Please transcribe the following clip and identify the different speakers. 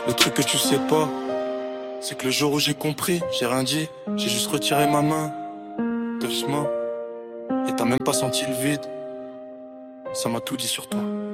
Speaker 1: Le truc que tu sais pas, c'est que le jour où j'ai compris, j'ai rien dit, j'ai juste retiré ma main, doucement. Et t'as même pas senti le vide, ça m'a tout dit sur toi.